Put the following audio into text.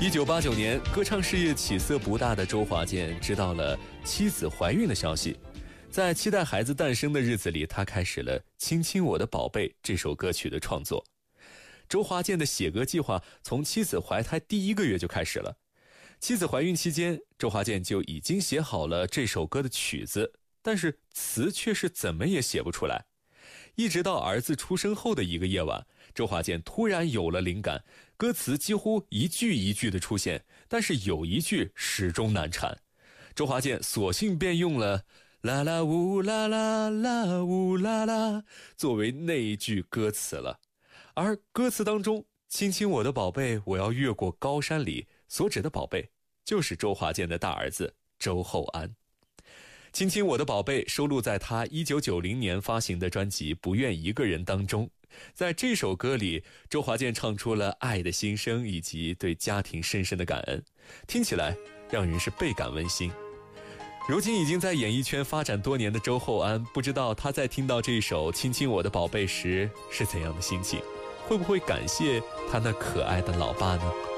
1989年，歌唱事业起色不大的周华健知道了妻子怀孕的消息，在期待孩子诞生的日子里，他开始了《亲亲我的宝贝》这首歌曲的创作。周华健的写歌计划从妻子怀胎第1个月就开始了。妻子怀孕期间，周华健就已经写好了这首歌的曲子，但是词却是怎么也写不出来。一直到儿子出生后的一个夜晚，周华健突然有了灵感，歌词几乎一句一句的出现，但是有一句始终难产。周华健索性便用了啦啦呜啦啦啦呜啦啦作为那一句歌词了。而歌词当中亲亲我的宝贝，我要越过高山里所指的宝贝就是周华健的大儿子周厚安。亲亲我的宝贝收录在他1990年发行的专辑《不愿一个人》当中。在这首歌里，周华健唱出了爱的心声以及对家庭深深的感恩，听起来让人是倍感温馨。如今已经在演艺圈发展多年的周厚安，不知道他在听到这首亲亲我的宝贝时是怎样的心情，会不会感谢他那可爱的老爸呢？